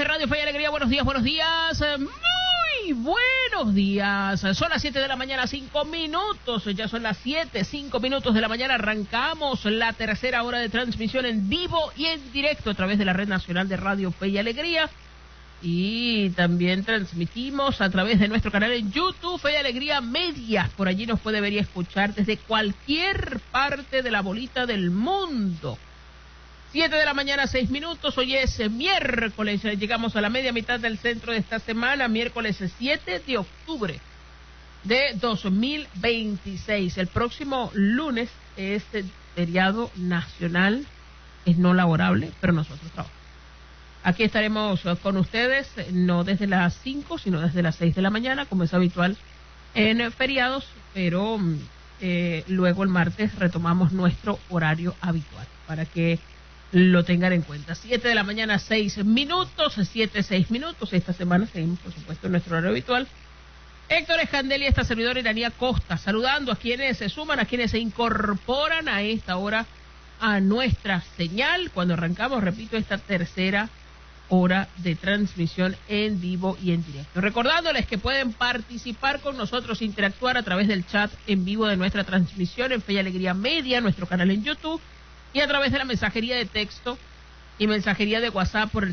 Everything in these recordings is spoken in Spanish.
Radio Fe y Alegría. Buenos días, muy buenos días. Son las 7 de la mañana, 5 minutos. Ya son las 7, 5 minutos de la mañana. Arrancamos la tercera hora de transmisión en vivo y en directo a través de la Red Nacional de Radio Fe y Alegría. Y también transmitimos a través de nuestro canal en YouTube, Fe y Alegría Media. Por allí nos puede ver y escuchar desde cualquier parte de la bolita del mundo. 7 de la mañana, 6 minutos. Hoy es miércoles. Llegamos a la media mitad del centro de esta semana. Miércoles 7 de octubre de 2026. El próximo lunes es feriado nacional. Es no laborable, pero nosotros trabajamos. Aquí estaremos con ustedes, no desde las 5, sino desde las 6 de la mañana, como es habitual en feriados, pero luego el martes retomamos nuestro horario habitual, para que lo tengan en cuenta. 7 de la mañana, 6 minutos, 6 minutos. Esta semana seguimos, por supuesto, en nuestro horario habitual. Héctor Escandel y esta servidora Iranía Costa, saludando a quienes se suman, a quienes se incorporan a esta hora a nuestra señal, cuando arrancamos, repito, esta tercera hora de transmisión en vivo y en directo. Recordándoles que pueden participar con nosotros, interactuar a través del chat en vivo de nuestra transmisión en Fe y Alegría Media, nuestro canal en YouTube, y a través de la mensajería de texto y mensajería de WhatsApp por el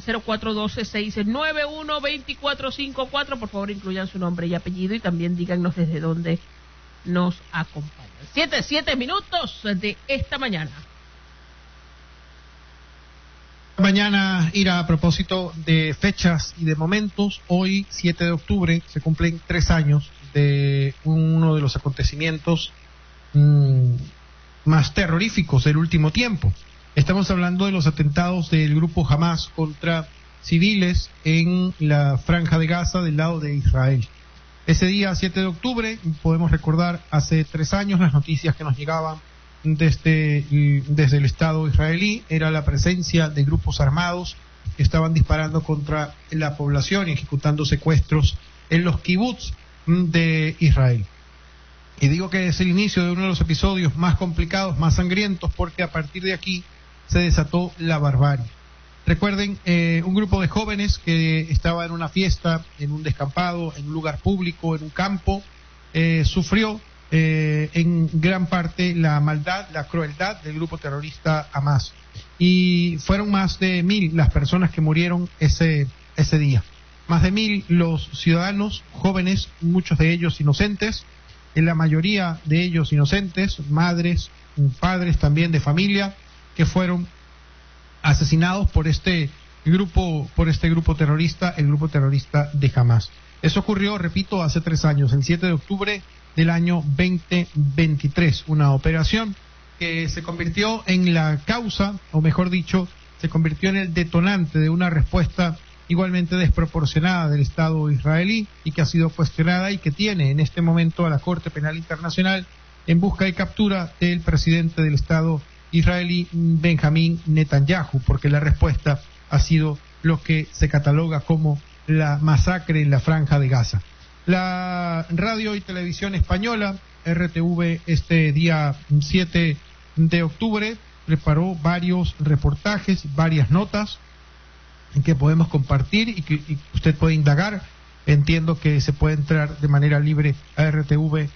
0412-691-2454. Por favor, incluyan su nombre y apellido y también díganos desde dónde nos acompañan. 7 minutos de esta mañana. Mañana, Ira, a propósito de fechas y de momentos, hoy, 7 de octubre, se cumplen 3 años de uno de los acontecimientos más terroríficos del último tiempo. Estamos hablando de los atentados del grupo Hamas contra civiles en la Franja de Gaza del lado de Israel. Ese día, 7 de octubre, podemos recordar hace 3 años las noticias que nos llegaban desde el Estado israelí. Era la presencia de grupos armados que estaban disparando contra la población y ejecutando secuestros en los kibbutz de Israel. Y digo que es el inicio de uno de los episodios más complicados, más sangrientos, porque a partir de aquí se desató la barbarie. Recuerden, un grupo de jóvenes que estaba en una fiesta, en un descampado, en un lugar público, en un campo, sufrió en gran parte la maldad, la crueldad del grupo terrorista Hamas. Y fueron más de 1,000 las personas que murieron ese día. Más de 1,000 los ciudadanos jóvenes, muchos de ellos inocentes, en la mayoría de ellos inocentes, madres, padres también de familia, que fueron asesinados por este grupo terrorista, el grupo terrorista de Hamas. Eso ocurrió, repito, hace 3 años, el 7 de octubre del año 2023, una operación que se convirtió en la causa, o mejor dicho, se convirtió en el detonante de una respuesta igualmente desproporcionada del Estado israelí y que ha sido cuestionada y que tiene en este momento a la Corte Penal Internacional en busca y captura del presidente del Estado israelí, Benjamín Netanyahu, porque la respuesta ha sido lo que se cataloga como la masacre en la Franja de Gaza. La radio y televisión española, RTV, este día 7 de octubre, preparó varios reportajes, varias notas que podemos compartir y que usted puede indagar. Entiendo que se puede entrar de manera libre a RTV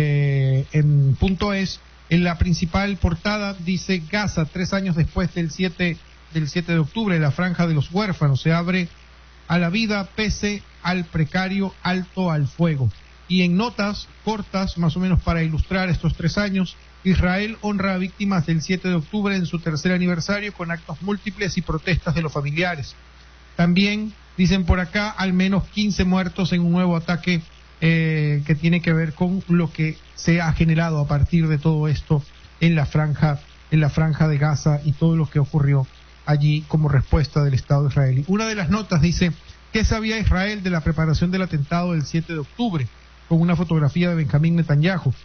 en .es. En la principal portada dice: Gaza, 3 años después del 7 de octubre, la Franja de los Huérfanos se abre a la vida pese al precario alto al fuego. Y en notas cortas, más o menos para ilustrar estos 3 años, Israel honra a víctimas del 7 de octubre en su tercer aniversario con actos múltiples y protestas de los familiares. También, dicen por acá, al menos 15 muertos en un nuevo ataque que tiene que ver con lo que se ha generado a partir de todo esto en la franja de Gaza y todo lo que ocurrió allí como respuesta del Estado israelí. Una de las notas dice: ¿qué sabía Israel de la preparación del atentado del 7 de octubre? Con una fotografía de Benjamín Netanyahu.